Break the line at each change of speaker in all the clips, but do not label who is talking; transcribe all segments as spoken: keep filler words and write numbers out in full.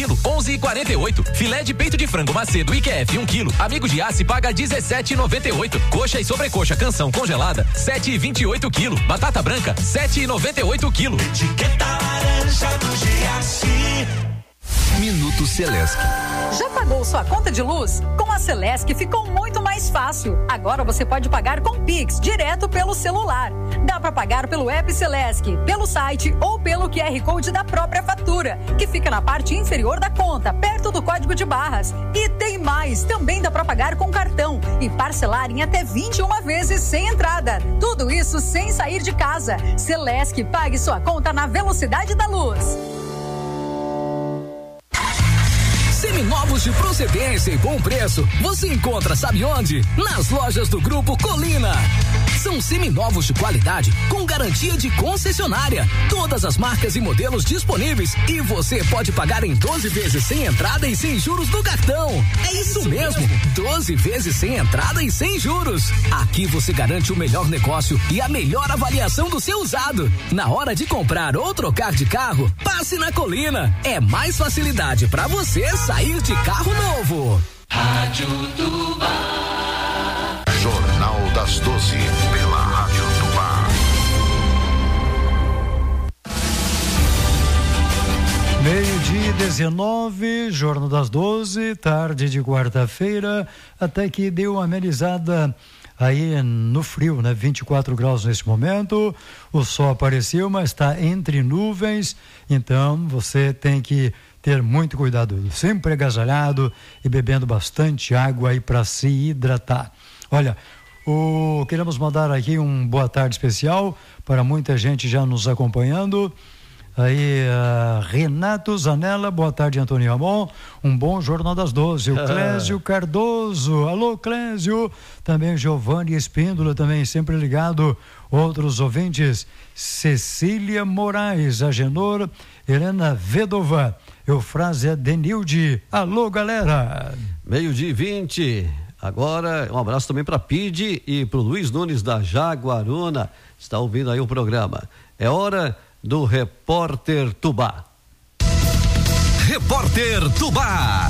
onze e quarenta e oito. Filé de peito de frango Macedo I Q F um quilo. Amigo de Aço paga dezessete e noventa e oito. Coxa e sobrecoxa Canção congelada sete e vinte e oito quilo. Batata branca sete e noventa e oito quilo.
Etiqueta laranja do Giaci.
Minuto Celesc.
Já pagou sua conta de luz? Com a Celesc ficou muito mais fácil. Agora você pode pagar com Pix, direto pelo celular. Dá para pagar pelo app Celesc, pelo site ou pelo Q R Code da própria fatura, que fica na parte inferior da conta, perto do código de barras. E tem mais, também dá para pagar com cartão e parcelar em até vinte e uma vezes sem entrada. Tudo isso sem sair de casa. Celesc, pague sua conta na velocidade da luz.
Seminovos de procedência e bom preço, você encontra sabe onde? Nas lojas do Grupo Colina. São seminovos de qualidade com garantia de concessionária. Todas as marcas e modelos disponíveis e você pode pagar em doze vezes sem entrada e sem juros no cartão. É isso mesmo, doze vezes sem entrada e sem juros. Aqui você garante o melhor negócio e a melhor avaliação do seu usado. Na hora de comprar ou trocar de carro, passe na Colina. É mais facilidade para você sair de carro novo.
Rádio Tubá.
Jornal das doze, pela Rádio Tubá.
Meio-dia e dezenove, Jornal das doze, tarde de quarta-feira, até que deu uma amenizada aí no frio, né? vinte e quatro graus nesse momento, o sol apareceu, mas está entre nuvens, então você tem que ter muito cuidado, sempre agasalhado e bebendo bastante água aí para se hidratar. Olha, o, queremos mandar aqui um boa tarde especial para muita gente já nos acompanhando. Aí, uh, Renato Zanella, boa tarde, Antônio Ramon, um bom Jornal das doze. O Clésio Cardoso, alô Clésio, também Giovanni Espíndola, também sempre ligado. Outros ouvintes, Cecília Moraes, Agenor, Helena Vedova, Eufrásia Denilde, alô galera.
Meio-dia e vinte, agora um abraço também para Pide e para o Luiz Nunes da Jaguaruna, está ouvindo aí o programa. É hora do Repórter Tubá.
Repórter Tubá.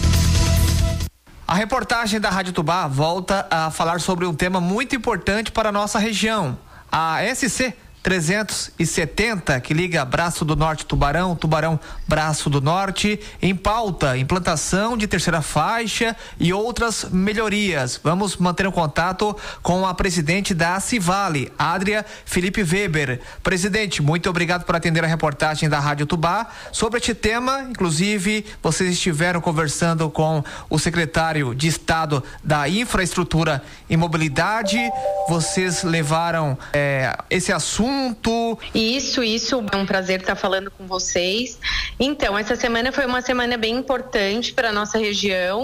A reportagem da Rádio Tubá volta a falar sobre um tema muito importante para a nossa região. A S C trezentos e setenta, que liga Braço do Norte Tubarão, Tubarão Braço do Norte, em pauta, implantação de terceira faixa e outras melhorias. Vamos manter um contato com a presidente da Acivale, Adria Felipe Weber. Presidente, muito obrigado por atender a reportagem da Rádio Tubá sobre este tema. Inclusive, vocês estiveram conversando com o secretário de Estado da Infraestrutura e Mobilidade. Vocês levaram é, esse assunto.
Isso, isso, é um prazer estar falando com vocês. Então, essa semana foi uma semana bem importante para a nossa região.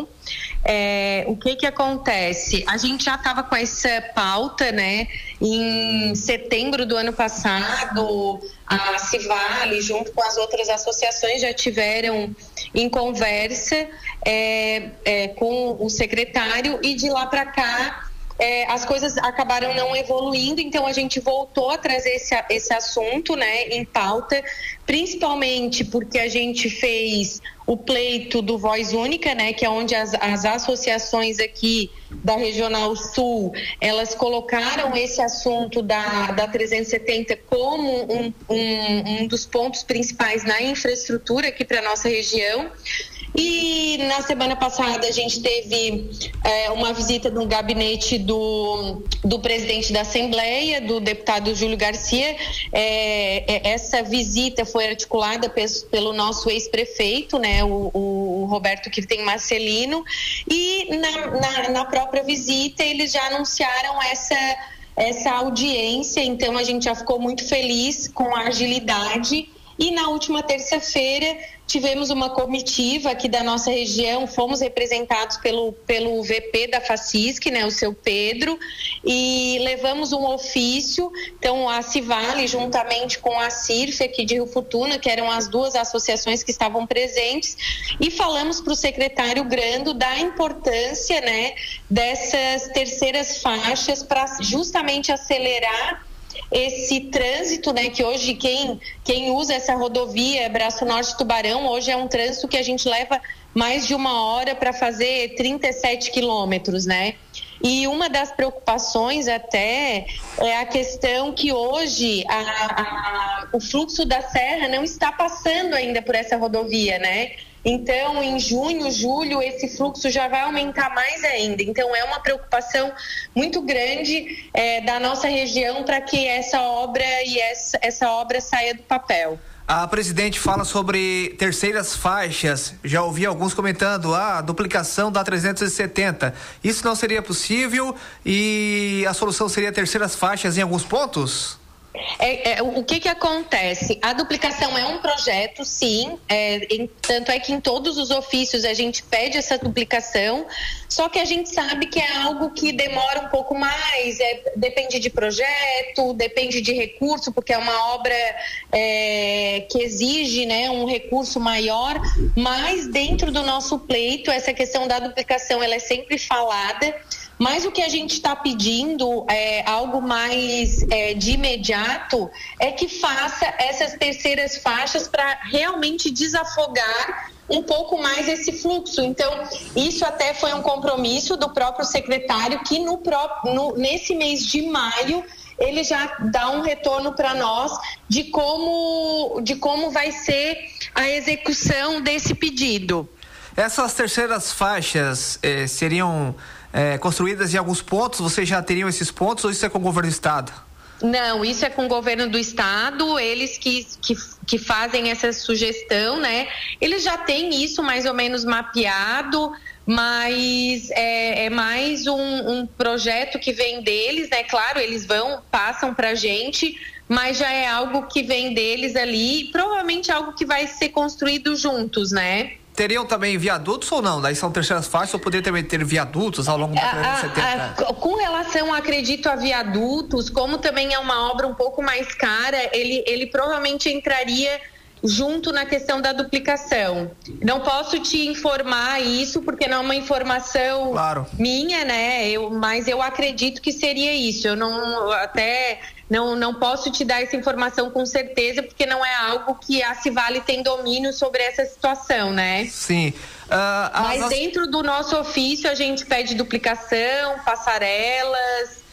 É, o que que acontece? A gente já estava com essa pauta, né? Em setembro do ano passado, a Civale, junto com as outras associações, já tiveram em conversa é, é, com o secretário, e de lá para cá É, as coisas acabaram não evoluindo, então a gente voltou a trazer esse, esse assunto, né, em pauta, principalmente porque a gente fez o pleito do Voz Única, né, que é onde as, as associações aqui da Regional Sul, elas colocaram esse assunto da, da trezentos e setenta como um, um, um dos pontos principais na infraestrutura aqui para a nossa região. E na semana passada a gente teve é, uma visita no gabinete do, do presidente da Assembleia, do deputado Júlio Garcia. É, essa visita foi articulada pelo nosso ex-prefeito, né, o, o Roberto Kirten Marcelino, e na, na, na própria visita eles já anunciaram essa, essa audiência, então a gente já ficou muito feliz com a agilidade. E na última terça-feira tivemos uma comitiva aqui da nossa região, fomos representados pelo, pelo V P da FACISC, né, o seu Pedro, e levamos um ofício. Então a Civale, juntamente com a CIRF aqui de Rio Fortuna, que eram as duas associações que estavam presentes, e falamos para o secretário Grando da importância, né, dessas terceiras faixas para justamente acelerar esse trânsito, né, que hoje quem, quem usa essa rodovia Braço Norte Tubarão, hoje é um trânsito que a gente leva mais de uma hora para fazer trinta e sete quilômetros, né? E uma das preocupações até é a questão que hoje a, a, o fluxo da serra não está passando ainda por essa rodovia, né? Então, em junho, julho, esse fluxo já vai aumentar mais ainda. Então, é uma preocupação muito grande é, da nossa região para que essa obra e essa, essa obra saia do papel.
A presidente fala sobre terceiras faixas. Já ouvi alguns comentando a ah, duplicação da trezentos e setenta. Isso não seria possível e a solução seria terceiras faixas em alguns pontos?
É, é, o que que acontece? A duplicação é um projeto, sim, é, em, tanto é que em todos os ofícios a gente pede essa duplicação, só que a gente sabe que é algo que demora um pouco mais, é, depende de projeto, depende de recurso, porque é uma obra é, que exige, né, um recurso maior, mas dentro do nosso pleito, essa questão da duplicação ela é sempre falada. Mas o que a gente está pedindo, é, algo mais é, de imediato, é que faça essas terceiras faixas para realmente desafogar um pouco mais esse fluxo. Então, isso até foi um compromisso do próprio secretário, que no próprio, no, nesse mês de maio ele já dá um retorno para nós de como, de como vai ser a execução desse pedido.
Essas terceiras faixas eh, seriam É, construídas em alguns pontos, vocês já teriam esses pontos ou isso é com o governo do estado?
Não, isso é com o governo do estado, eles que, que, que fazem essa sugestão, né? Eles já têm isso mais ou menos mapeado, mas é, é mais um, um projeto que vem deles, né? Claro, eles vão, passam pra gente, mas já é algo que vem deles ali, provavelmente algo que vai ser construído juntos, né?
Teriam também viadutos ou não? Daí são terceiras faixas ou poderia também ter viadutos ao longo da trezentos e setenta?
A, a, com relação, acredito, a viadutos, como também é uma obra um pouco mais cara, ele, ele provavelmente entraria junto na questão da duplicação. Não posso te informar isso porque não é uma informação
claro.
minha, né? Eu, mas eu acredito que seria isso. Eu não até não, não posso te dar essa informação com certeza porque não é algo que a Civale tem domínio sobre essa situação, né?
Sim. Uh,
mas
as...
dentro do nosso ofício a gente pede duplicação, passarelas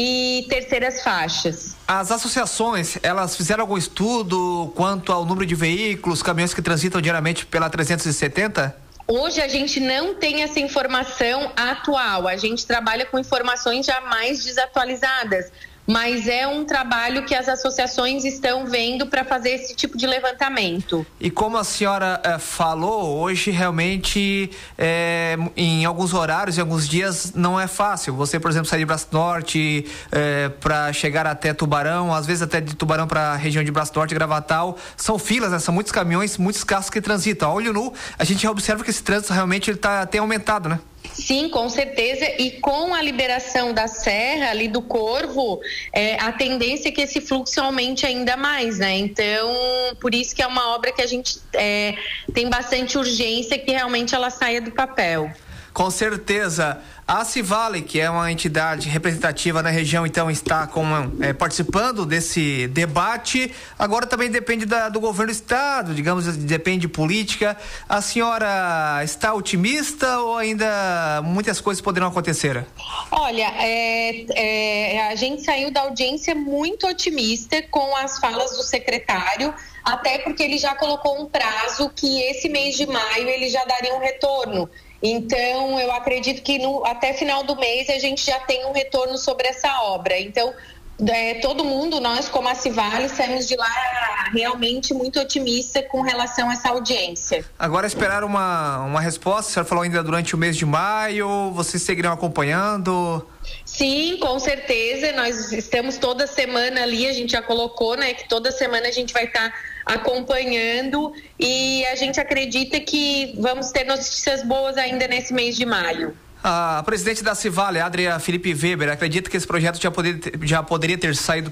e terceiras faixas.
As associações, elas fizeram algum estudo quanto ao número de veículos, caminhões que transitam diariamente pela trezentos e setenta?
Hoje a gente não tem essa informação atual, a gente trabalha com informações já mais desatualizadas, mas é um trabalho que as associações estão vendo para fazer esse tipo de levantamento.
E como a senhora eh, falou, hoje realmente eh, em alguns horários, em alguns dias não é fácil. Você, por exemplo, sair de Braço Norte eh, para chegar até Tubarão, às vezes até de Tubarão para a região de Braço Norte, Gravatal, são filas, né? São muitos caminhões, muitos carros que transitam. A olho nu, a gente já observa que esse trânsito realmente ele tá, tem aumentado, né?
Sim, com certeza, e com a liberação da serra ali do Corvo, é, a tendência é que esse fluxo aumente ainda mais, né? Então, por isso que é uma obra que a gente é, tem bastante urgência que realmente ela saia do papel.
Com certeza. A Civale, que é uma entidade representativa na região, então está com, é, participando desse debate. Agora também depende da, do governo do estado, digamos, depende de política. A senhora está otimista ou ainda muitas coisas poderão acontecer?
Olha, é, é, a gente saiu da audiência muito otimista com as falas do secretário, até porque ele já colocou um prazo que esse mês de maio ele já daria um retorno. Então, eu acredito que no, até final do mês a gente já tem um retorno sobre essa obra. Então, é, todo mundo, nós como a Civale, saímos de lá realmente muito otimista com relação a essa audiência.
Agora esperar uma, uma resposta, a senhora falou ainda durante o mês de maio, vocês seguirão acompanhando?
Sim, com certeza, nós estamos toda semana ali, a gente já colocou, né, que toda semana a gente vai estar tá acompanhando e a gente acredita que vamos ter notícias boas ainda nesse mês de maio.
A presidente da Civale, Adria Felipe Weber, acredita que esse projeto já, poder, já poderia ter saído do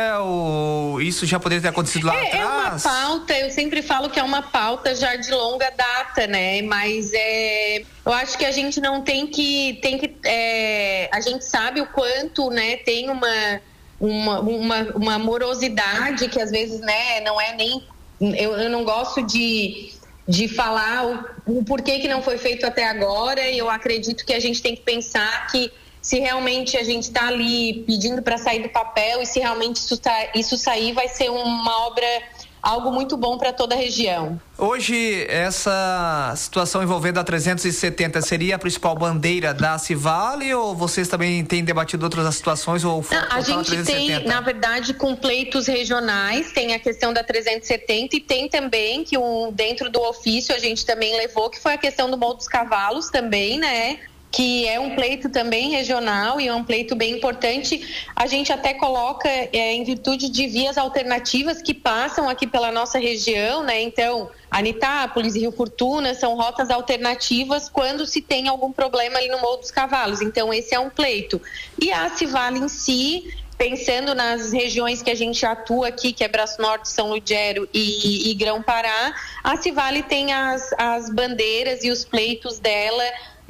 papel? Isso já poderia ter acontecido lá
é,
atrás?
É uma pauta, eu sempre falo que é uma pauta já de longa data, né? Mas é, eu acho que a gente não tem que... Tem que é, a gente sabe o quanto, né, tem uma... uma, uma, uma morosidade que às vezes, né, não é nem... Eu, eu não gosto de, de falar o, o porquê que não foi feito até agora, e eu acredito que a gente tem que pensar que se realmente a gente está ali pedindo para sair do papel e se realmente isso, tá, isso sair, vai ser uma obra, algo muito bom para toda a região.
Hoje, essa situação envolvendo a trezentos e setenta seria a principal bandeira da Civale, ou vocês também têm debatido outras situações? Ou
Não, a gente tem, na verdade, com pleitos regionais, tem a questão da trezentos e setenta e tem também que um, dentro do ofício a gente também levou, que foi a questão do Morro dos Cavalos também, né? Que é um pleito também regional e é um pleito bem importante. A gente até coloca é, em virtude de vias alternativas que passam aqui pela nossa região, né? Então, Anitápolis e Rio Fortuna são rotas alternativas quando se tem algum problema ali no Morro dos Cavalos. Então, esse é um pleito. E a Civale em si, pensando nas regiões que a gente atua aqui, que é Braço Norte, São Ludgero e, e Grão-Pará, a Civale tem as, as bandeiras e os pleitos dela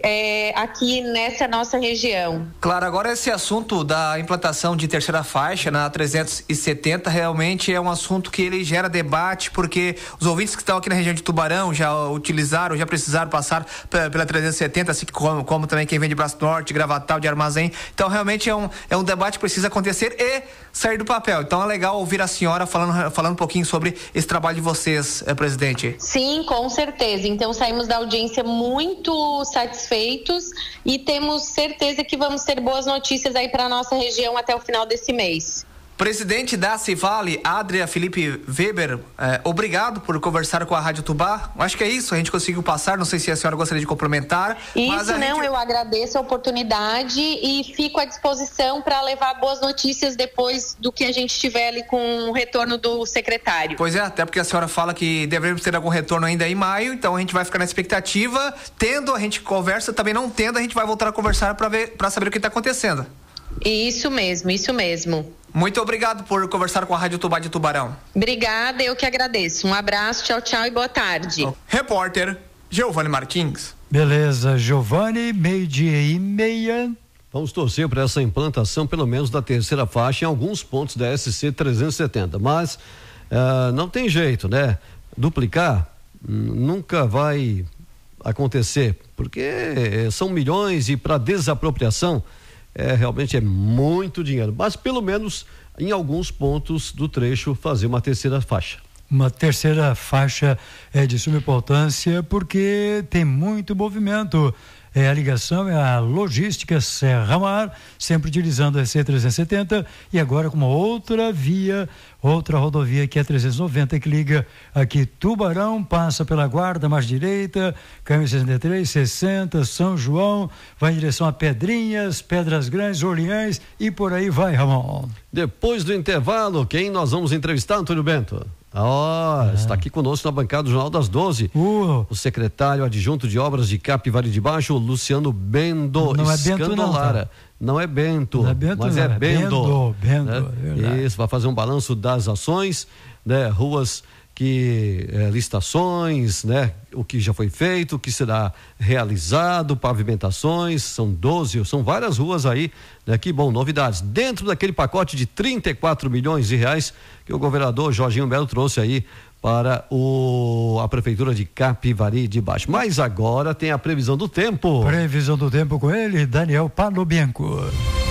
É, aqui nessa nossa região.
Claro, agora esse assunto da implantação de terceira faixa na trezentos e setenta realmente é um assunto que ele gera debate, porque os ouvintes que estão aqui na região de Tubarão já utilizaram, já precisaram passar pela trezentos e setenta, assim como, como também quem vem de Braço Norte, Gravatal, de Armazém. Então realmente é um, é um debate que precisa acontecer e sair do papel. Então é legal ouvir a senhora falando, falando um pouquinho sobre esse trabalho de vocês, eh, presidente.
Sim, com certeza. Então saímos da audiência muito satisfeitos feitos e temos certeza que vamos ter boas notícias aí para a nossa região até o final desse mês.
Presidente da Civale, Adria Felipe Weber, eh, obrigado por conversar com a Rádio Tubá. Acho que é isso, a gente conseguiu passar, não sei se a senhora gostaria de complementar.
Isso,
mas a
não,
gente...
eu agradeço a oportunidade e fico à disposição para levar boas notícias depois do que a gente tiver ali com o retorno do secretário.
Pois é, até porque a senhora fala que devemos ter algum retorno ainda em maio, então a gente vai ficar na expectativa. Tendo, a gente conversa, também não tendo, a gente vai voltar a conversar para ver, para saber o que está acontecendo.
Isso mesmo, isso mesmo.
Muito obrigado por conversar com a Rádio Tubá de Tubarão.
Obrigada, eu que agradeço. Um abraço, tchau, tchau e boa tarde.
Repórter Giovanni Martins.
Beleza, Giovanni, meio-dia e meia.
Vamos torcer para essa implantação, pelo menos da terceira faixa, em alguns pontos da S C trezentos e setenta. Mas uh, não tem jeito, né? Duplicar hum, nunca vai acontecer, porque são milhões e para desapropriação é, realmente é muito dinheiro, mas pelo menos em alguns pontos do trecho fazer uma terceira faixa.
Uma terceira faixa é de suma importância porque tem muito movimento. É, a ligação é a logística Serra-Mar, sempre utilizando a S C trezentos e setenta e agora com uma outra via, outra rodovia que é a trezentos e noventa, que liga aqui Tubarão, passa pela Guarda, mais direita, caminho sessenta e três, sessenta, São João, vai em direção a Pedrinhas, Pedras Grandes, Orleães e por aí vai, Ramon.
Depois do intervalo, quem nós vamos entrevistar, Antônio Bento? Ah, é. Está aqui conosco na bancada do Jornal das doze, uh. o secretário adjunto de obras de Capivari de Baixo, Luciano Bendo.
Não é Bento não, tá?
Não é Bento,
não é Bento
mas
não,
é Bendo.
Bendo, Bendo
né? Isso, vai fazer um balanço das ações, né? Ruas que, é, licitações, né? O que já foi feito, o que será realizado, pavimentações, são doze, são várias ruas aí, né? Que bom, novidades, dentro daquele pacote de trinta e quatro milhões de reais que o governador Jorginho Melo trouxe aí para o, a prefeitura de Capivari de Baixo. Mas agora tem a previsão do tempo.
Previsão do tempo com ele, Daniel Panobianco.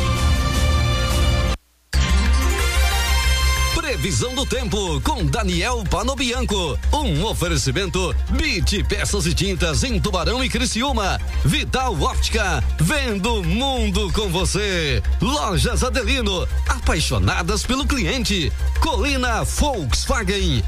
Previsão do tempo com Daniel Panobianco. Um oferecimento Bit Peças e Tintas em Tubarão e Criciúma. Vital Óptica, vendo o mundo com você. Lojas Adelino, apaixonadas pelo cliente. Colina Volkswagen.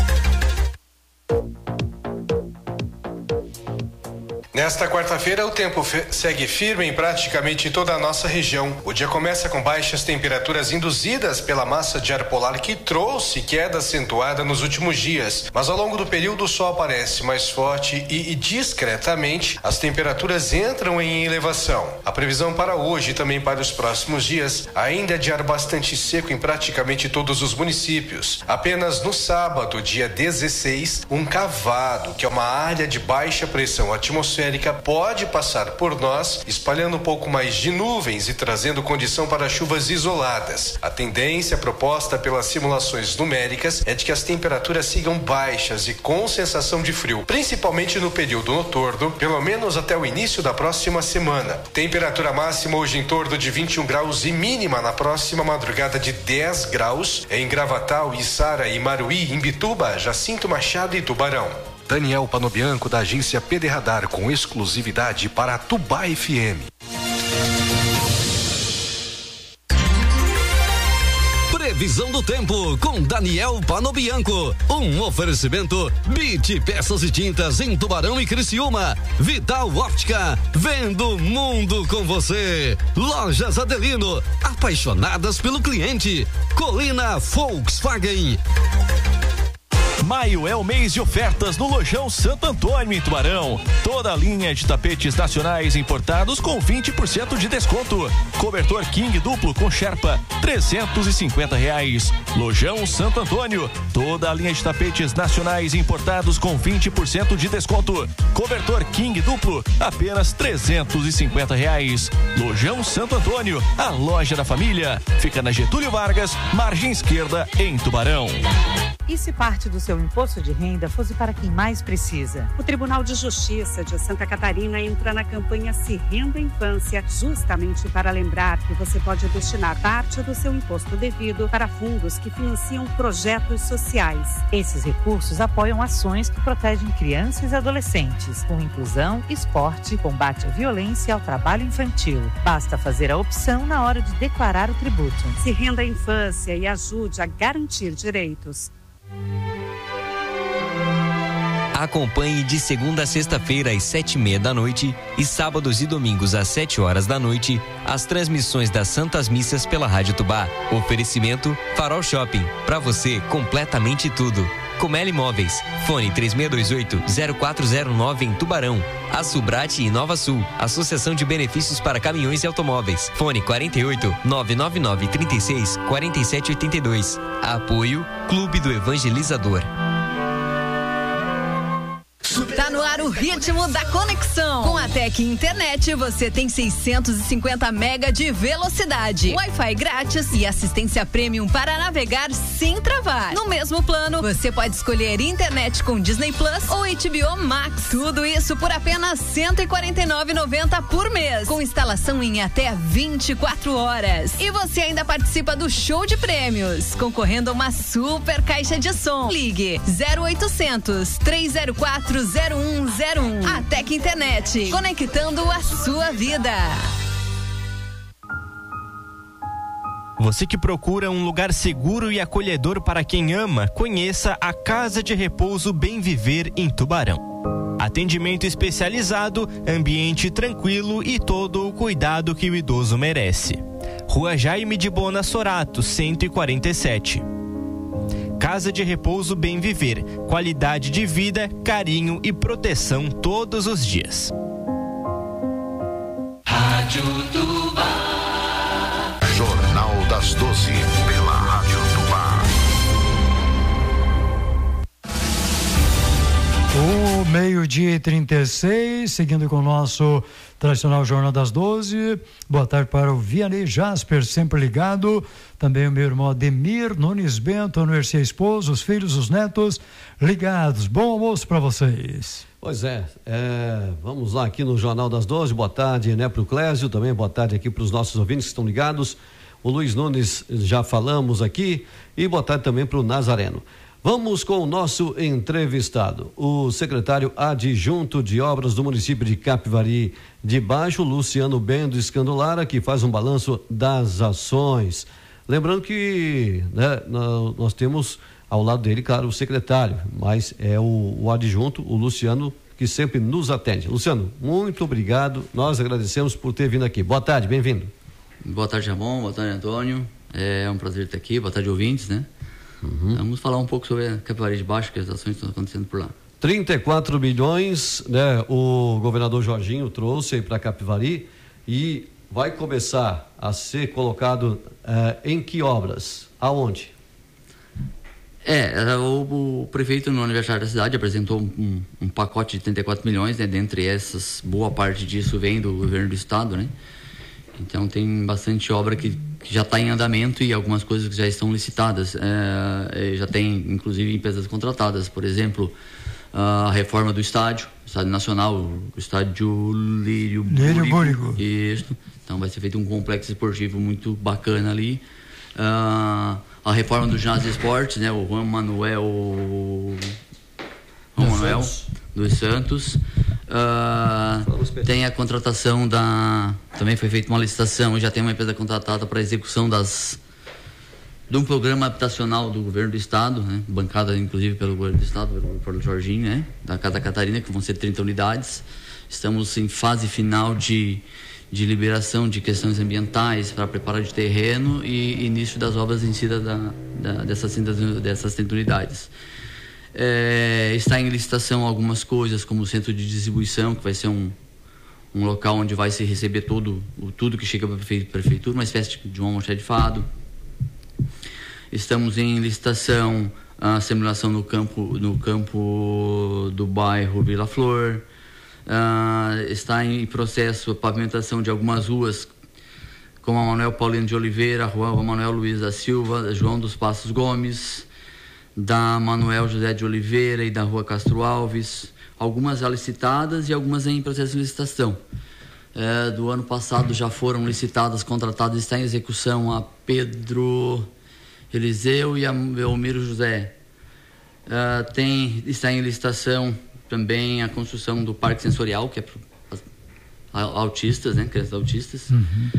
Nesta quarta-feira, o tempo segue firme em praticamente toda a nossa região. O dia começa com baixas temperaturas induzidas pela massa de ar polar que trouxe queda acentuada nos últimos dias. Mas ao longo do período o sol aparece mais forte e, e discretamente as temperaturas entram em elevação. A previsão para hoje e também para os próximos dias ainda é de ar bastante seco em praticamente todos os municípios. Apenas no sábado, dia dezesseis, um cavado, que é uma área de baixa pressão atmosférica, atmosférica pode passar por nós, espalhando um pouco mais de nuvens e trazendo condição para chuvas isoladas. A tendência proposta pelas simulações numéricas é de que as temperaturas sigam baixas e com sensação de frio, principalmente no período noturno, pelo menos até o início da próxima semana. Temperatura máxima hoje em torno de vinte e um graus e mínima na próxima madrugada de dez graus em Gravatal, Içara, Imaruí, Imbituba, Jacinto Machado e Tubarão.
Daniel Panobianco, da agência P D Radar, com exclusividade para a Tubá F M.
Previsão do tempo com Daniel Panobianco. Um oferecimento Bit Peças e Tintas em Tubarão e Criciúma. Vital Óptica, vendo o mundo com você. Lojas Adelino, apaixonadas pelo cliente. Colina Volkswagen.
Maio é o mês de ofertas no Lojão Santo Antônio em Tubarão. Toda a linha de tapetes nacionais importados com vinte por cento de desconto. Cobertor King duplo com Sherpa, trezentos e cinquenta reais. Lojão Santo Antônio. Toda a linha de tapetes nacionais importados com vinte por cento de desconto. Cobertor King duplo, apenas trezentos e cinquenta reais. Lojão Santo Antônio, a loja da família. Fica na Getúlio Vargas, margem esquerda, em Tubarão.
E se parte do seu imposto de renda fosse para quem mais precisa? O Tribunal de Justiça de Santa Catarina entra na campanha Se Renda Infância, justamente para lembrar que você pode destinar parte do seu imposto devido para fundos que financiam projetos sociais. Esses recursos apoiam ações que protegem crianças e adolescentes, com inclusão, esporte, combate à violência e ao trabalho infantil. Basta fazer a opção na hora de declarar o tributo. Se renda à infância e ajude a garantir direitos.
Acompanhe de segunda a sexta-feira às sete e meia da noite e sábados e domingos às sete horas da noite as transmissões das Santas Missas pela Rádio Tubá. Oferecimento Farol Shopping, pra você completamente tudo. Comeli Imóveis, fone três seis dois oito, zero quatro zero nove em Tubarão. A Subrate e Nova Sul, Associação de Benefícios para Caminhões e Automóveis, fone quarenta e oito, nove nove nove, trinta e seis, quarenta e sete oitenta e dois. Apoio Clube do Evangelizador.
Tá no ar o ritmo da conexão. Com a Tec Internet, você tem seiscentos e cinquenta mega de velocidade, Wi-Fi grátis e assistência premium para navegar sem travar. No mesmo plano, você pode escolher internet com Disney Plus ou H B O Max. Tudo isso por apenas cento e quarenta e nove reais e noventa centavos por mês, com instalação em até vinte e quatro horas. E você ainda participa do show de prêmios, concorrendo a uma super caixa de som. Ligue zero oitocentos, três zero quatro, zero um zero um. A Tec Internet, conectando a sua vida.
Você que procura um lugar seguro e acolhedor para quem ama, conheça a Casa de Repouso Bem Viver em Tubarão. Atendimento especializado, ambiente tranquilo e todo o cuidado que o idoso merece. Rua Jaime de Bona Sorato, cento e quarenta e sete. Casa de Repouso Bem Viver, qualidade de vida, carinho e proteção todos os dias.
Rádio Tubá.
Jornal das doze, pela Rádio Tubá.
O meio-dia e trinta e seis, seguindo com o nosso tradicional Jornal das doze. Boa tarde para o Vianney Jasper, sempre ligado. Também o meu irmão Ademir Nunes Bento, a Universidade Esposo, os filhos, os netos ligados. Bom almoço para vocês.
Pois é, é, vamos lá aqui no Jornal das doze. Boa tarde, né, para o Clésio, também boa tarde aqui para os nossos ouvintes que estão ligados. O Luiz Nunes já falamos aqui e boa tarde também para o Nazareno. Vamos com o nosso entrevistado, o secretário adjunto de obras do município de Capivari de Baixo, Luciano Bendo Escandolara, que faz um balanço das ações. Lembrando que, né, nós temos ao lado dele, claro, o secretário, mas é o, o adjunto, o Luciano, que sempre nos atende. Luciano, muito obrigado, nós agradecemos por ter vindo aqui. Boa tarde, bem-vindo.
Boa tarde, Ramon, boa tarde, Antônio, é um prazer estar aqui, boa tarde, ouvintes, né? Uhum. Vamos falar um pouco sobre a Capivari de Baixo, que as ações estão acontecendo por lá.
trinta e quatro bilhões, né? O governador Jorginho trouxe aí para Capivari e vai começar a ser colocado uh, em que obras? Aonde?
É, o, o prefeito no aniversário da cidade apresentou um, um pacote de trinta e quatro milhões, né? Dentre essas, boa parte disso vem do governo do estado, né? Então tem bastante obra que, que já está em andamento e algumas coisas que já estão licitadas. É, já tem, inclusive, empresas contratadas. Por exemplo, a reforma do estádio, estádio nacional, o estádio Lírio Búrigo. Isso. Então vai ser feito um complexo esportivo muito bacana ali. Uh, a reforma do ginásio de esportes, né? O Juan Manuel Juan Manuel dos Santos. Uh, tem a contratação da... Também foi feita uma licitação e já tem uma empresa contratada para a execução das de um programa habitacional do governo do estado, né? Bancada inclusive pelo governo do estado, pelo, pelo Jorginho, né? Da Casa Catarina, que vão ser trinta unidades. Estamos em fase final de de liberação de questões ambientais para preparo de terreno e início das obras em si da, da, dessas, dessas trinta unidades. É, está em licitação algumas coisas, como o centro de distribuição, que vai ser um, um local onde vai se receber todo, tudo que chega para a prefeitura, uma espécie de um almoxarifado. Estamos em licitação a simulação no campo, no campo do bairro Vila Flor. Uh, está em processo a pavimentação de algumas ruas, como a Manuel Paulino de Oliveira, a rua Manuel Luiz da Silva, João dos Passos Gomes, da Manuel José de Oliveira e da rua Castro Alves, algumas já licitadas e algumas em processo de licitação. Uh, do ano passado já foram licitadas, contratadas, está em execução a Pedro Eliseu e a Elmiro José. Uh, tem, está em licitação também a construção do parque sensorial, que é para autistas, né? Crianças autistas. Uhum.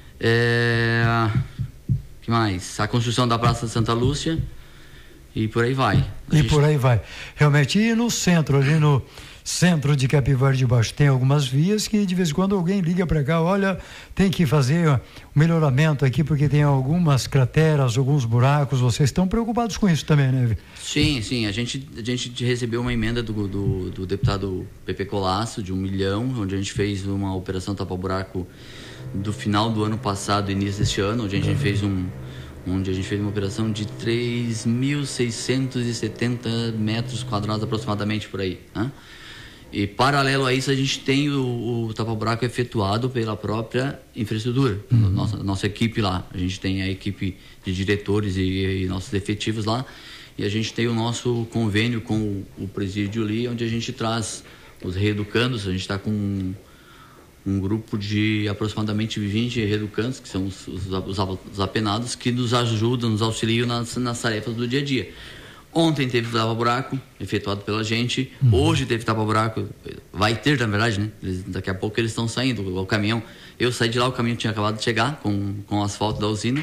É, que mais? A construção da Praça Santa Lúcia e por aí vai. A
e
gente...
por aí vai. Realmente, e no centro, ali no centro de Capivari de Baixo, tem algumas vias que de vez em quando alguém liga para cá, olha, tem que fazer um melhoramento aqui porque tem algumas crateras, alguns buracos. Vocês estão preocupados com isso também, né?
Sim, sim, a gente, a gente recebeu uma emenda do, do, do deputado Pepe Colasso de um milhão, onde a gente fez uma operação tapa-buraco do final do ano passado, início deste ano, onde a gente fez um onde a gente fez uma operação de três mil seiscentos e setenta metros quadrados aproximadamente por aí, né? E paralelo a isso a gente tem o, o tapa-buraco efetuado pela própria infraestrutura, uhum. nossa, nossa equipe lá. A gente tem a equipe de diretores e, e nossos efetivos lá, e a gente tem o nosso convênio com o, o presídio ali, onde a gente traz os reeducandos. A gente está com um, um grupo de aproximadamente vinte reeducandos, que são os, os, os apenados, que nos ajudam, nos auxiliam nas, nas tarefas do dia a dia. Ontem teve tapa-buraco efetuado pela gente, uhum. Hoje teve tapa-buraco, vai ter na verdade, né? Eles, daqui a pouco eles estão saindo, o caminhão, eu saí de lá, o caminhão tinha acabado de chegar com, com o asfalto da usina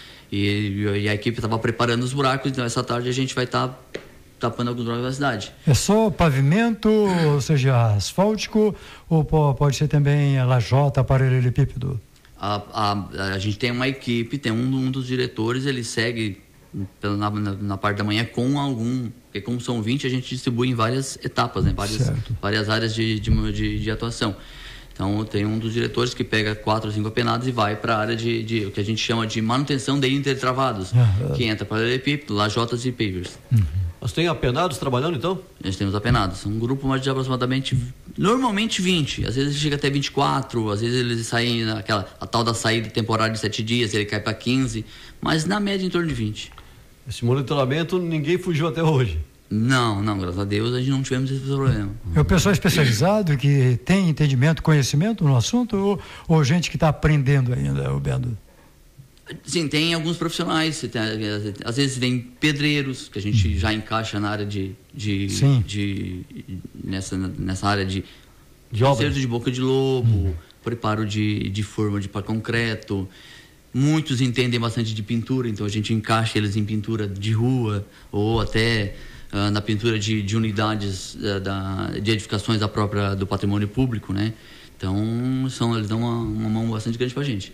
e, e a equipe estava preparando os buracos, então essa tarde a gente vai estar tá tapando alguns buracos da cidade.
É só pavimento, ou seja, asfáltico, ou pode ser também a lajota, paralelepípedo?
A, a, a gente tem uma equipe, tem um, um dos diretores, ele segue Na, na, na parte da manhã com algum, porque como são vinte, a gente distribui em várias etapas, né? várias, várias áreas de, de, de, de atuação. Então tem um dos diretores que pega quatro ou cinco apenados e vai para a área de, de o que a gente chama de manutenção de intertravados, uhum. Que entra para paralelepípedo, lajotas e pavers.
Uhum. Nós tem apenados trabalhando então?
Nós temos apenados, um grupo de aproximadamente, normalmente vinte, às vezes chega até vinte e quatro, às vezes eles saem naquela, a tal da saída temporária de sete dias, ele cai para quinze, mas na média em torno de vinte.
Esse monitoramento ninguém fugiu até hoje?
Não, não, graças a Deus a gente não tivemos esse problema.
É o pessoal especializado que tem entendimento, conhecimento no assunto ou, ou gente que está aprendendo ainda, Roberto?
Sim, tem alguns profissionais, tem, às vezes vem pedreiros, que a gente já encaixa na área de... de,
Sim.
de nessa, nessa área de...
De obra.
De boca de lobo, hum. preparo de, de forma de para concreto. Muitos entendem bastante de pintura, então a gente encaixa eles em pintura de rua ou até uh, na pintura de, de unidades uh, da, de edificações da própria, do patrimônio público, né? Então são, eles dão uma, uma mão bastante grande pra gente.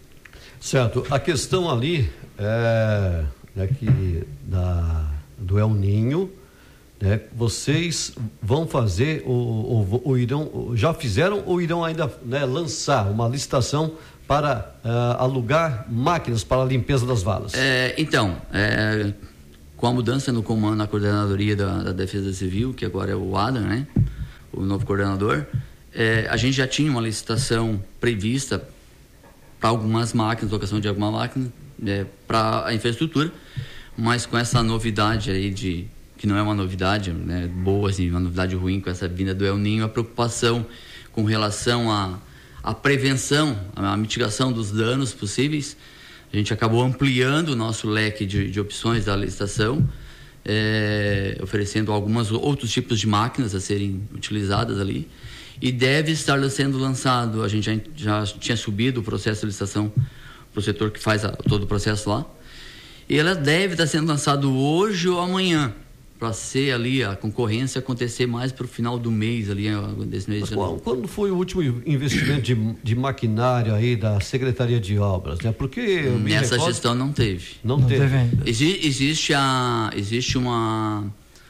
Certo. A questão ali é, é que da, do El Ninho, né, vocês vão fazer ou, ou, ou irão, já fizeram ou irão ainda, né, lançar uma licitação para uh, alugar máquinas para a limpeza das valas?
É, então, é, com a mudança no comando, na coordenadoria da, da Defesa Civil, que agora é o Adam, né? O novo coordenador, é, a gente já tinha uma licitação prevista para algumas máquinas, locação de alguma máquina, é, para a infraestrutura, mas com essa novidade aí de, que não é uma novidade, né, boa, assim, uma novidade ruim com essa vinda do El Niño, a preocupação com relação à a, a prevenção, a, a mitigação dos danos possíveis, a gente acabou ampliando o nosso leque de, de opções da licitação, é, oferecendo alguns outros tipos de máquinas a serem utilizadas ali, e deve estar sendo lançado, a gente já, já tinha subido o processo de licitação para o setor que faz a, todo o processo lá, e ela deve estar sendo lançado hoje ou amanhã, para ser ali a concorrência acontecer mais para o final do mês ali, desse mês.
Mas qual, quando foi o último investimento de, de maquinário aí da Secretaria de Obras, né? Porque
nessa
recordo...
gestão não teve.
Não, não teve.
teve. Exi, existe a existe uma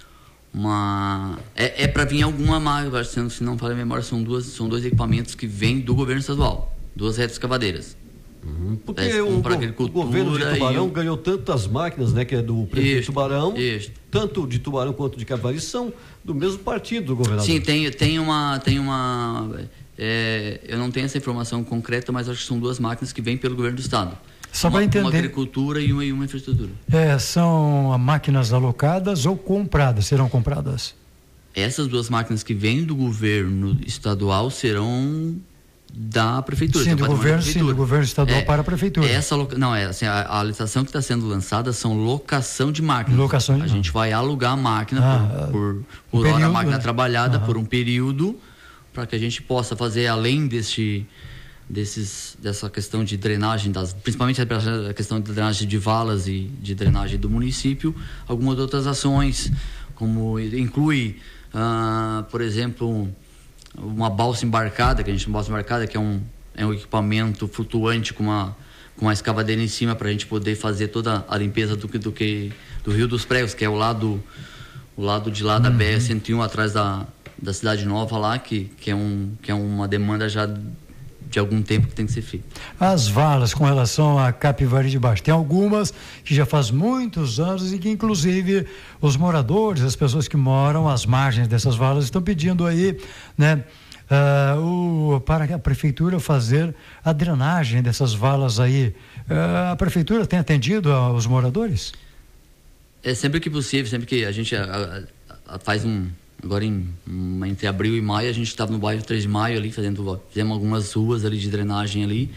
uma é, é para vir alguma máquina, se não falha a memória, são duas são dois equipamentos que vêm do governo estadual, duas retroescavaderas.
Uhum, porque é, um o, o governo de Tubarão o... ganhou tantas máquinas, né, que é do prefeito de Tubarão, isso. Tanto de Tubarão quanto de Capivari são do mesmo partido do governador.
Sim, tem, tem uma, tem uma é, eu não tenho essa informação concreta, mas acho que são duas máquinas que vêm pelo governo do estado.
Só para entender.
Uma agricultura e uma, e uma infraestrutura.
É, são máquinas alocadas ou compradas, serão compradas?
Essas duas máquinas que vêm do governo estadual serão da prefeitura.
Sim, do governo, sim, do governo estadual é, para a prefeitura.
Essa, não, é assim, a, a licitação que está sendo lançada são locação de máquinas.
Locação de
a gente vai alugar a máquina
ah,
por, por, por
um
hora
período,
a máquina
né?
trabalhada
ah.
por um período, para que a gente possa fazer além deste, desses, dessa questão de drenagem, das, principalmente a questão de drenagem de valas e de drenagem do município, algumas outras ações, como inclui, ah, por exemplo, uma balsa embarcada, que a gente chama de balsa embarcada, que é um, é um equipamento flutuante com uma, com uma escavadeira em cima para a gente poder fazer toda a limpeza do, do, que, do Rio dos Pregos, que é o lado, o lado de lá da uhum. B R cento e um, atrás da, da Cidade Nova lá, que, que, é um, que é uma demanda já de algum tempo que tem que ser feita.
As valas com relação a Capivari de Baixo, tem algumas que já faz muitos anos e que inclusive os moradores, as pessoas que moram às margens dessas valas estão pedindo aí, né, uh, o, para a prefeitura fazer a drenagem dessas valas aí. Uh, a prefeitura tem atendido aos moradores?
É sempre que possível, sempre que a gente a, a, a faz um agora em, entre abril e maio a gente estava no bairro três de maio ali, fazendo, fizemos algumas ruas ali de drenagem ali,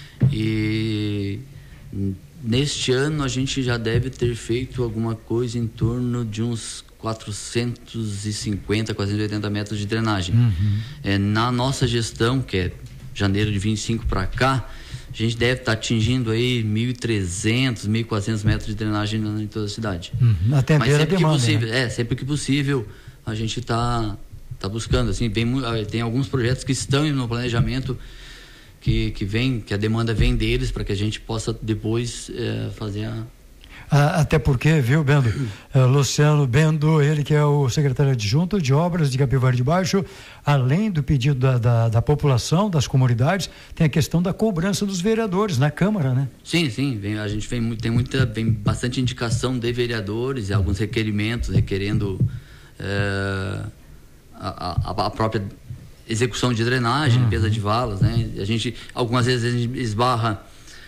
e neste ano a gente já deve ter feito alguma coisa em torno de uns quatrocentos e cinquenta, quatrocentos e oitenta metros de drenagem. Uhum. É, na nossa gestão, que é janeiro de vinte e cinco para cá, a gente deve estar tá atingindo aí mil e trezentos, mil e quatrocentos metros de drenagem em toda a cidade.
Uhum. Atender
Mas sempre
a demanda,
que possível,
né?
é, sempre que possível a gente está tá buscando, assim, bem, tem alguns projetos que estão no planejamento que, que vem, que a demanda vem deles para que a gente possa depois é, fazer a...
Ah, até porque, viu, Bendo, uh, Luciano Bendo, ele que é o secretário adjunto de obras de Capivari de Baixo, além do pedido da, da, da população, das comunidades, tem a questão da cobrança dos vereadores na Câmara, né?
Sim, sim, vem, a gente vem, tem muita, vem bastante indicação de vereadores e alguns requerimentos requerendo é, a, a, a própria execução de drenagem, uhum. limpeza de valas, né? A gente, algumas vezes a gente esbarra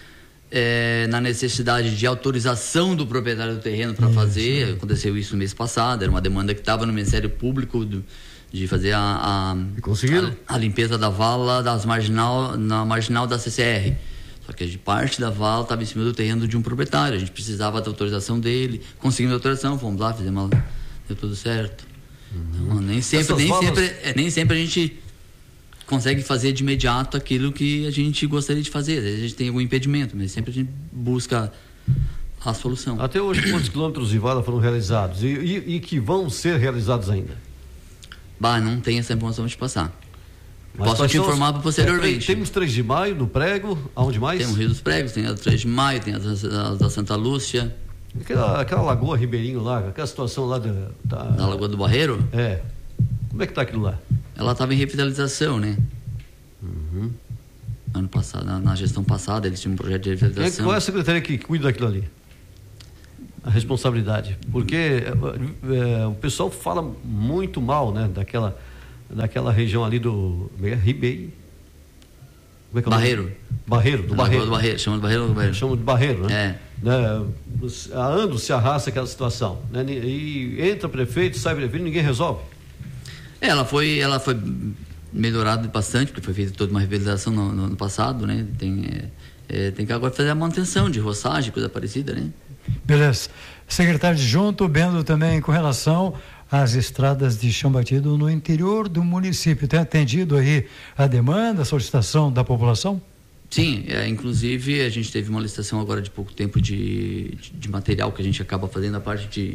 É, na necessidade de autorização do proprietário do terreno para fazer. Sim. Aconteceu isso no mês passado, era uma demanda que estava no Ministério Público do, de fazer a, a, a, a limpeza da vala das marginal, na marginal da C C R. Só que a parte da vala estava em cima do terreno de um proprietário, a gente precisava da autorização dele, conseguimos a autorização, fomos lá, fizemos, deu tudo certo. Uhum. Então, nem sempre, nem, valas... sempre, é, nem sempre a gente consegue fazer de imediato aquilo que a gente gostaria de fazer. Às vezes a gente tem algum impedimento, mas sempre a gente busca a solução.
Até hoje, quantos quilômetros de vala foram realizados e, e, e que vão ser realizados ainda?
Bah, não tem essa informação de passar.
Mas
posso te informar
os...
posteriormente.
É, temos três de maio no Prego, aonde mais?
Tem o Rio dos Pregos, tem a do três de maio, tem a da, da Santa Lúcia.
Aquela, aquela lagoa Ribeirinho lá, aquela situação lá da... Da,
da Lagoa do Barreiro?
É. Como é que está aquilo lá?
Ela estava em revitalização, né?
Uhum.
Ano passado, na, na gestão passada, eles tinham um projeto de revitalização.
Qual é a secretaria que cuida daquilo ali? a responsabilidade, porque é, o pessoal fala muito mal, né, daquela, daquela região ali do Ribeiro. Como é que é o
Barreiro.
nome? Barreiro, do Barreiro.
do Barreiro. Chama de Barreiro do Barreiro.
Chama de Barreiro, né?
É.
Né? Há anos se arrasta aquela situação, né? E entra prefeito, sai prefeito, ninguém resolve.
É, ela foi, ela foi melhorada bastante, porque foi feita toda uma revitalização no, no, no passado, né? Tem, é, é, tem que agora fazer a manutenção de roçagem, coisa parecida, né?
Beleza. Secretário adjunto, Bendo, também com relação às estradas de chão batido no interior do município. Tem atendido aí a demanda, a solicitação da população?
Sim, é, inclusive a gente teve uma licitação agora de pouco tempo de, de, de material que a gente acaba fazendo a parte de,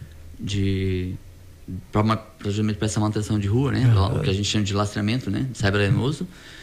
de para essa manutenção de rua, né? Uhum. O que a gente chama de lastreamento, né? Cyber-arenoso.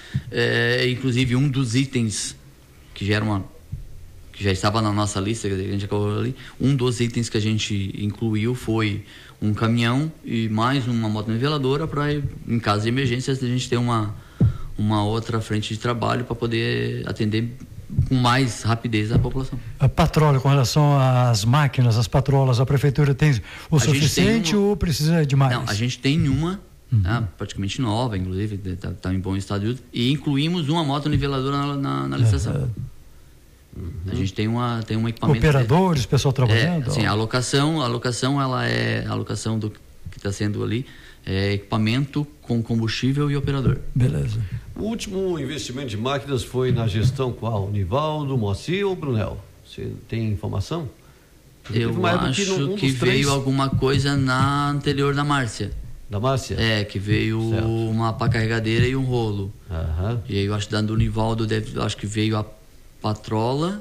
É, inclusive um dos itens que já era uma que já estava na nossa lista, que a gente acabou ali, um dos itens que a gente incluiu foi um caminhão e mais uma moto-niveladora para, em caso de emergências, a gente ter uma, uma outra frente de trabalho para poder atender com mais rapidez a população.
A patrola, com relação às máquinas, as patrolas, a prefeitura tem o a suficiente uma... ou precisa de mais?
Não, a gente tem uma, uhum. né, praticamente nova, inclusive, está tá em bom estado de uso, e incluímos uma moto-niveladora na, na, na licitação. Uhum. Uhum. A gente tem uma tem um equipamento.
Operadores, de... pessoal trabalhando.
É, sim, a alocação, a alocação ela é a alocação do que está sendo ali é equipamento com combustível e operador.
Beleza.
O último investimento de máquinas foi na gestão qual? Nivaldo, Moacir ou Brunel? Você tem informação?
Eu acho que, um que veio três... alguma coisa na anterior da Márcia.
Da Márcia?
É, que veio certo. Uma pá carregadeira e um rolo.
Aham.
E aí eu acho que do Nivaldo deve, acho que veio a patrola,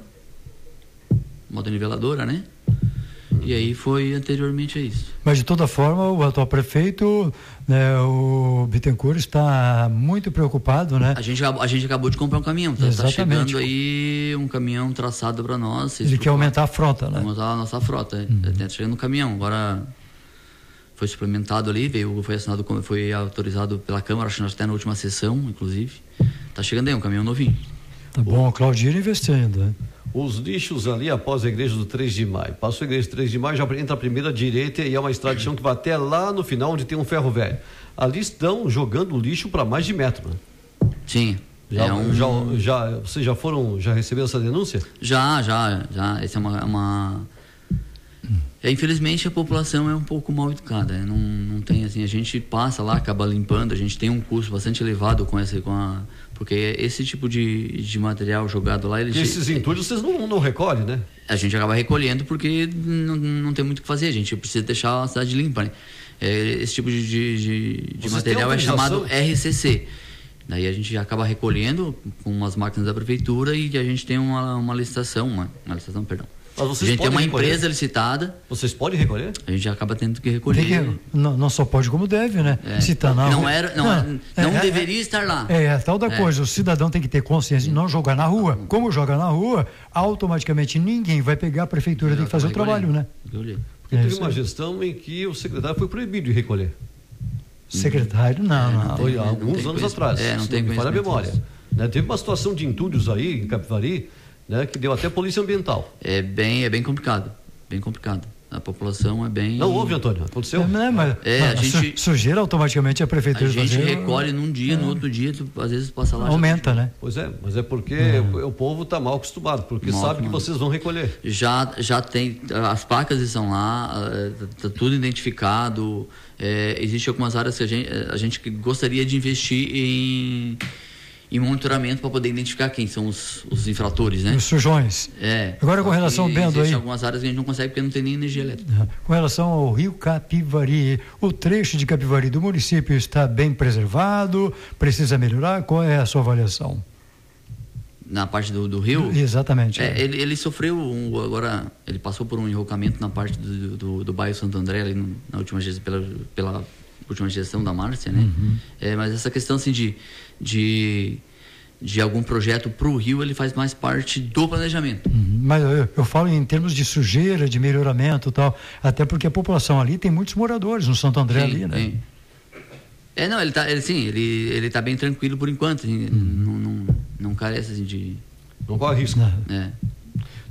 moto-niveladora, né? E aí foi anteriormente a isso.
Mas de toda forma, o atual prefeito, né, o Bittencourt, está muito preocupado, né?
A gente, a gente acabou de comprar um caminhão, tá, tá chegando aí um caminhão traçado para nós.
Ele quer aumentar a frota, né?
Aumentar a nossa frota, uhum. Tá chegando um caminhão, agora foi suplementado ali, veio, foi assinado, foi autorizado pela Câmara, acho que até na última sessão, inclusive. Tá chegando aí um caminhão novinho.
Tá bom, o Claudir investindo, né?
Os lixos ali após a igreja do três de maio. Passou a igreja do três de maio, já entra a primeira direita e é uma estrada de chão que vai até lá no final onde tem um ferro velho. Ali estão jogando lixo para mais de metro, né?
Sim.
Já,
é um...
já, já, vocês já foram, já receberam essa denúncia?
Já, já, já. Essa é uma... uma... É, infelizmente a população é um pouco mal educada, né? não, não tem assim, a gente passa lá, acaba limpando, a gente tem um custo bastante elevado com essa, com a, porque esse tipo de, de material jogado lá... Eles,
e esses entulhos vocês não, não recolhem, né?
A gente acaba recolhendo porque não, não tem muito o que fazer, a gente precisa deixar a cidade limpa, né? É, esse tipo de, de, de material é chamado R C C. Daí a gente acaba recolhendo com umas máquinas da prefeitura e a gente tem uma, uma licitação, uma, uma licitação, perdão.
Mas vocês
a gente tem uma
recolher?
empresa licitada.
Vocês podem recolher?
A gente acaba tendo que recolher.
Que, não, não só pode como deve, né?
É.
Se tá na
não
rua,
era, não, não, é, não é, deveria
é,
estar lá.
É, é tal da
é.
coisa, o cidadão tem que ter consciência de não jogar na rua. Como joga na rua, automaticamente ninguém vai pegar, a prefeitura Eu tem que fazer o trabalho, né?
Porque é, teve uma gestão em que o secretário foi proibido de recolher.
Secretário, não,
é,
não.
não
Foi há alguns anos atrás.
É, não tem
me falha a memória. Né? Teve uma situação de entulhos aí, em Capivari, né, que deu até polícia ambiental.
É bem, é bem complicado, bem complicado. A população é bem...
Não houve, Antônio, aconteceu?
É, não, mas,
é,
mas
a gente,
sujeira automaticamente a prefeitura...
A gente
fazer,
recolhe num dia, é. no outro dia, tu, às vezes passa lá...
Aumenta,
já...
né?
Pois é, mas é porque é. o povo está mal acostumado, porque mal, sabe que vocês vão recolher.
Já, já tem, as placas estão lá, está tudo identificado, é, existem algumas áreas que a gente, a gente gostaria de investir em... em monitoramento para poder identificar quem são os, os infratores, né?
Os sujões.
É.
Agora com relação ao Bendo aí...
algumas áreas que a gente não consegue porque não tem nem energia elétrica.
Com relação ao rio Capivari, o trecho de Capivari do município está bem preservado, precisa melhorar? Qual é a sua avaliação?
Na parte do, do rio?
Exatamente.
É, ele, ele sofreu, um, agora, ele passou por um enrocamento na parte do, do, do bairro Santo André, ali no, na última gestão, pela, pela última gestão da Márcia, né? Uhum. É, mas essa questão, assim, de... de de algum projeto para o rio, ele faz mais parte do planejamento.
Uhum, mas eu, eu falo em termos de sujeira, de melhoramento e tal, até porque a população ali tem muitos moradores no Santo André, sim, ali, né?
Sim. É, não, ele tá, ele, sim, ele, ele tá bem tranquilo por enquanto, assim, uhum. não, não, não carece assim, de...
Não corre risco.
É.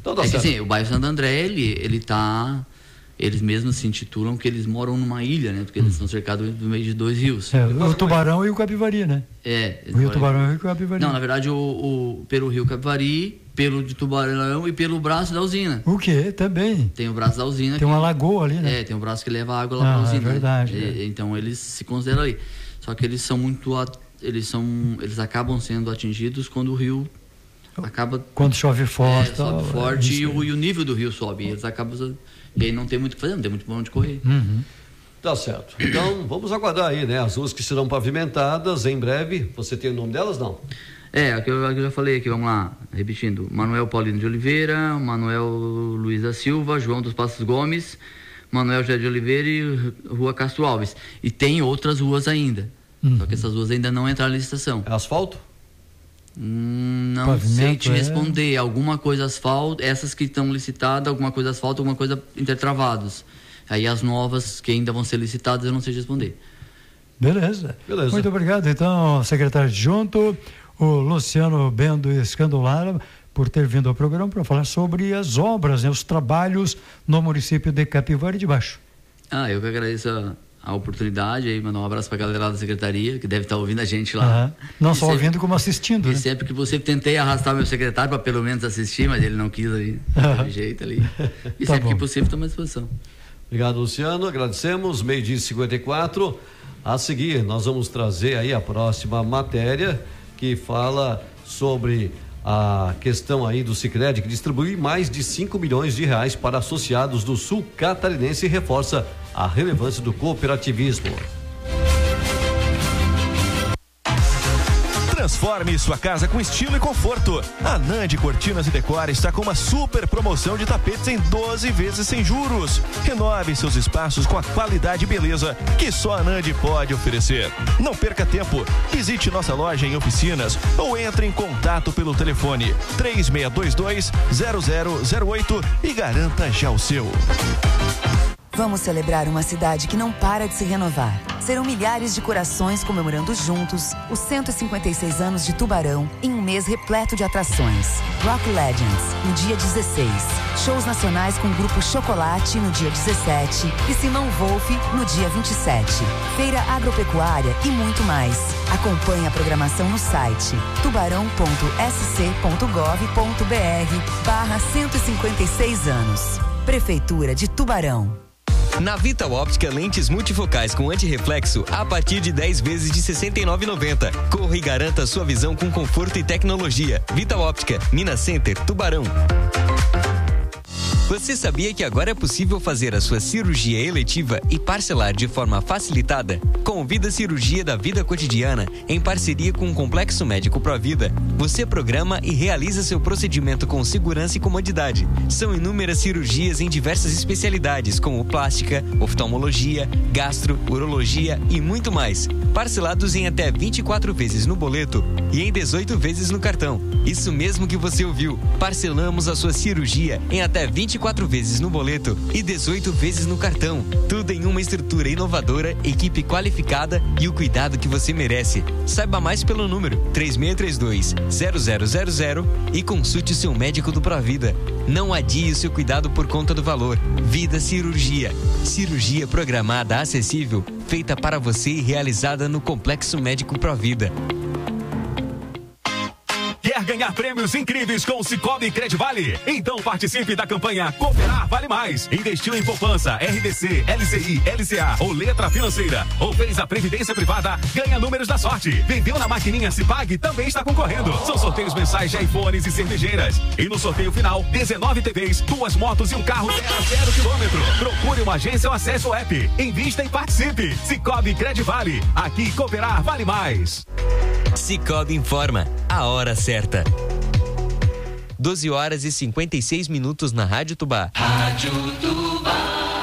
Então, tá
é que
certo.
assim, o bairro Santo André, ele, ele tá... Eles mesmos se intitulam que eles moram numa ilha, né? Porque eles estão cercados do meio de dois rios.
É, o Tubarão e o Capivari, né?
É.
O Rio Tubarão e o Rio Capivari.
Não, na verdade, o, o, pelo Rio Capivari, pelo de Tubarão e pelo braço da usina.
O quê? Também.
Tem o braço da usina.
Tem
que,
uma lagoa ali, né?
É, tem um braço que leva água lá
ah,
para a usina.
É verdade.
Né?
É.
E, então, eles se consideram ali. Só que eles são muito... Eles, são, eles acabam sendo atingidos quando o rio acaba...
Quando chove forte.
É, sobe forte é e, o, e o nível do rio sobe. E eles acabam... E aí não tem muito o que fazer, não tem muito bom onde correr.
Uhum.
Tá certo. Então, vamos aguardar aí, né? As ruas que serão pavimentadas em breve. Você tem o nome delas, não?
É, aqui eu, aqui eu já falei aqui, vamos lá, repetindo. Manuel Paulino de Oliveira, Manuel Luiz da Silva, João dos Passos Gomes, Manuel José de Oliveira e Rua Castro Alves. E tem outras ruas ainda. Uhum. Só que essas ruas ainda não entraram na licitação.
É asfalto?
Hum, não
Pavimento,
sei te
é...
responder. Alguma coisa asfalto, essas que estão licitadas, alguma coisa asfalto, alguma coisa intertravados. Aí as novas que ainda vão ser licitadas eu não sei te responder.
Beleza.
Beleza.
Muito obrigado, então, secretário adjunto, o Luciano Bendo Escandolara, por ter vindo ao programa para falar sobre as obras, né, os trabalhos no município de Capivari de Baixo.
Ah, eu que agradeço a, a oportunidade aí, mandar um abraço para a galera da secretaria, que deve estar ouvindo a gente lá.
Uhum. Não
e
só
sempre,
ouvindo, como assistindo.
E
né?
sempre que você tentei arrastar meu secretário para pelo menos assistir, mas ele não quis aí,
uhum.
de jeito ali. E
tá
sempre
bom.
que possível, estamos à disposição.
Obrigado, Luciano. Agradecemos. Meio-dia e cinquenta e quatro. A seguir, nós vamos trazer aí a próxima matéria que fala sobre a questão aí do Sicredi, que distribui mais de cinco milhões de reais para associados do Sul Catarinense e reforça a relevância do cooperativismo.
Transforme sua casa com estilo e conforto. A Nandi Cortinas e Decor está com uma super promoção de tapetes em doze vezes sem juros. Renove seus espaços com a qualidade e beleza que só a Nandi pode oferecer. Não perca tempo. Visite nossa loja em oficinas ou entre em contato pelo telefone três seis dois dois, zero zero zero oito e garanta já o seu.
Vamos celebrar uma cidade que não para de se renovar. Serão milhares de corações comemorando juntos os cento e cinquenta e seis anos de Tubarão em um mês repleto de atrações. Rock Legends, no dia dezesseis. Shows nacionais com o Grupo Chocolate, no dia dezessete. E Simão Wolf, no dia vinte e sete. Feira agropecuária e muito mais. Acompanhe a programação no site tubarão ponto s c ponto gov ponto b r barra cento e cinquenta e seis anos. Prefeitura de Tubarão.
Na Vital Óptica, lentes multifocais com antirreflexo a partir de dez vezes de sessenta e nove reais e noventa centavos. Corra e garanta sua visão com conforto e tecnologia. Vital Óptica, Minas Center, Tubarão. Você sabia que agora é possível fazer a sua cirurgia eletiva e parcelar de forma facilitada? Com o Vida Cirurgia da Vida Cotidiana, em parceria com o Complexo Médico Provida, você programa e realiza seu procedimento com segurança e comodidade. São inúmeras cirurgias em diversas especialidades, como plástica, oftalmologia, gastro, urologia e muito mais. Parcelados em até vinte e quatro vezes no boleto e em dezoito vezes no cartão. Isso mesmo que você ouviu. Parcelamos a sua cirurgia em até vinte e quatro vezes no boleto e dezoito vezes no cartão. Tudo em uma estrutura inovadora, equipe qualificada e o cuidado que você merece. Saiba mais pelo número três seis três dois, zero zero zero zero e consulte o seu médico do Provida. Não adie o seu cuidado por conta do valor. Vida Cirurgia. Cirurgia programada, acessível, feita para você e realizada no Complexo Médico Provida.
Quer ganhar prêmios incríveis com o Cicobi Credivale? Então participe da campanha Cooperar Vale Mais. Investiu em poupança, R D C, L C I, L C A ou letra financeira, ou fez a previdência privada, ganha números da sorte. Vendeu na maquininha Cipag, também está concorrendo. São sorteios mensais de iPhones e cervejeiras. E no sorteio final, dezenove T Vs, duas motos e um carro zero a zero quilômetro. Procure uma agência ou acesse o app. Invista e participe. Cicobi Credivale. Aqui Cooperar Vale Mais.
Cicobi informa a hora certa. doze horas e cinquenta e seis minutos na Rádio Tubá.
Rádio Tubá.